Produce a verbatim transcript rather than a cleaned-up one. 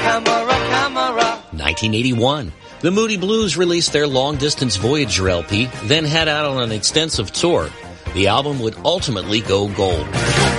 Camera, camera. nineteen eighty-one. The Moody Blues released their Long Distance Voyager L P, then head out on an extensive tour. The album would ultimately go gold.